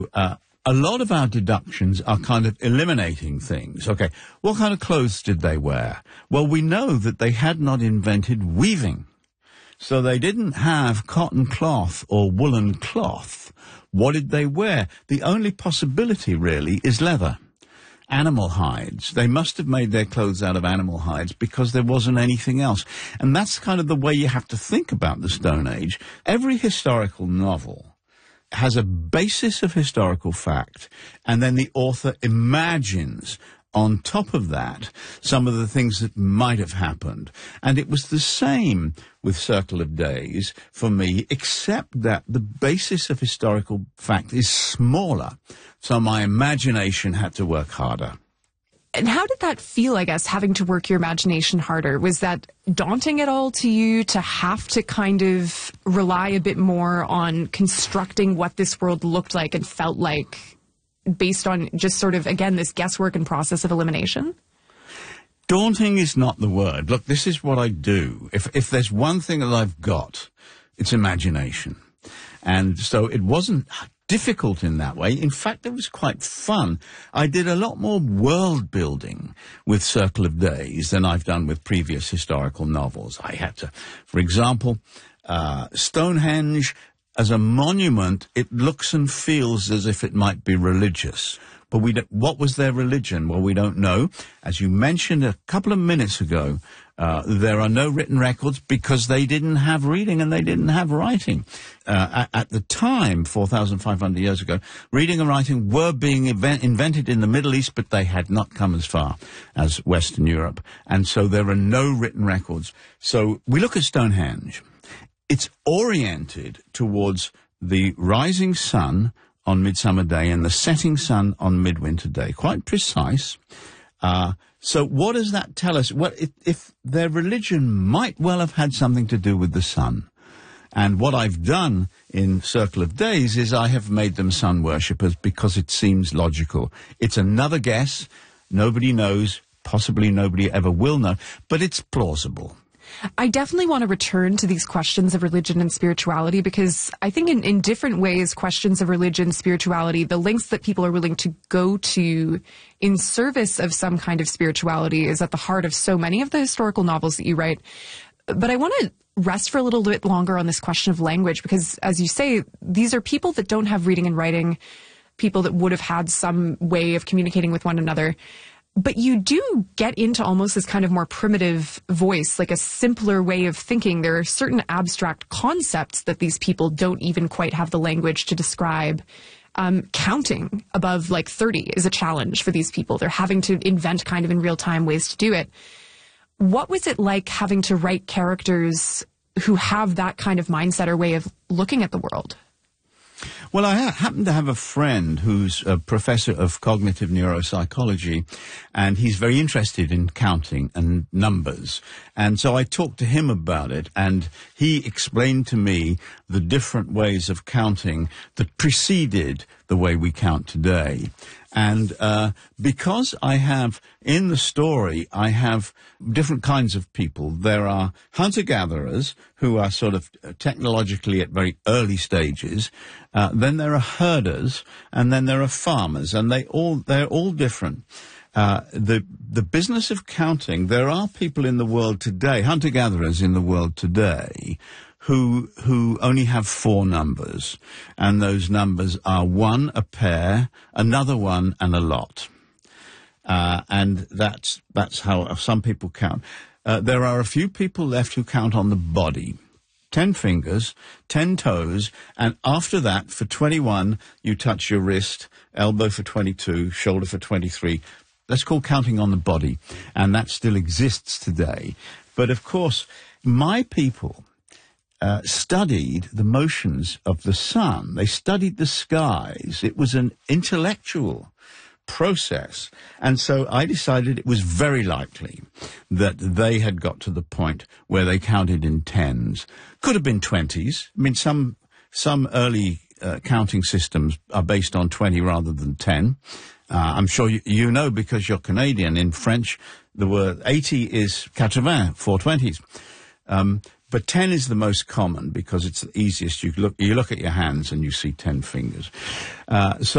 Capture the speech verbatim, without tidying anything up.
Uh, a lot of our deductions are kind of eliminating things. Okay, what kind of clothes did they wear? Well, we know that they had not invented weaving. So they didn't have cotton cloth or woolen cloth. What did they wear? The only possibility, really, is leather. Animal hides. They must have made their clothes out of animal hides because there wasn't anything else. And that's kind of the way you have to think about the Stone Age. Every historical novel has a basis of historical fact, and then the author imagines on top of that some of the things that might have happened. And it was the same with Circle of Days for me, except that the basis of historical fact is smaller, so my imagination had to work harder. And how did that feel, I guess, having to work your imagination harder? Was that daunting at all to you, to have to kind of rely a bit more on constructing what this world looked like and felt like based on just sort of, again, this guesswork and process of elimination? Daunting is not the word. Look, this is what I do. If, if there's one thing that I've got, it's imagination. And so it wasn't difficult in that way. In fact, it was quite fun. I did a lot more world building with Circle of Days than I've done with previous historical novels. I had to, for example, uh, Stonehenge, as a monument, it looks and feels as if it might be religious. But we don't, what was their religion? Well, we don't know. As you mentioned a couple of minutes ago, uh, there are no written records because they didn't have reading and they didn't have writing. Uh, at, at the time, four thousand five hundred years ago, reading and writing were being event, invented in the Middle East, but they had not come as far as Western Europe. And so there are no written records. So we look at Stonehenge. It's oriented towards the rising sun on Midsummer Day and the setting sun on Midwinter Day. Quite precise. Uh, so what does that tell us? Well, if, if their religion might well have had something to do with the sun. And what I've done in Circle of Days is I have made them sun worshippers because it seems logical. It's another guess. Nobody knows. Possibly nobody ever will know. But it's plausible. I definitely want to return to these questions of religion and spirituality because I think in, in different ways, questions of religion, spirituality, the lengths that people are willing to go to in service of some kind of spirituality is at the heart of so many of the historical novels that you write. But I want to rest for a little bit longer on this question of language because, as you say, these are people that don't have reading and writing, people that would have had some way of communicating with one another. But you do get into almost this kind of more primitive voice, like a simpler way of thinking. There are certain abstract concepts that these people don't even quite have the language to describe. Um, counting above like thirty is a challenge for these people. They're having to invent kind of in real time ways to do it. What was it like having to write characters who have that kind of mindset or way of looking at the world? Well, I ha- happen to have a friend who's a professor of cognitive neuropsychology, and he's very interested in counting and numbers. And so I talked to him about it, and he explained to me the different ways of counting that preceded the way we count today. And uh, because I have, in the story, I have different kinds of people. There are hunter-gatherers who are sort of technologically at very early stages. Uh, then there are herders, and then there are farmers, and they all, they're all different. Uh, the the business of counting, there are people in the world today, hunter-gatherers in the world today, who who only have four numbers, and those numbers are one, a pair, another one, and a lot. Uh, and that's that's how some people count. Uh, there are a few people left who count on the body. Ten fingers, ten toes, and after that, for twenty-one, you touch your wrist, elbow for twenty-two, shoulder for twenty-three. That's called counting on the body, and that still exists today. But of course, my people uh, studied the motions of the sun. They studied the skies. It was an intellectual process. And so I decided it was very likely that they had got to the point where they counted in tens. Could have been twenties. I mean, some some early uh, counting systems are based on twenty rather than ten. Uh, I'm sure you, you know because you're Canadian. In French, the word eighty is quatre-vingts, four twenties. Um, but ten is the most common because it's the easiest. You look, you look at your hands and you see ten fingers. Uh, so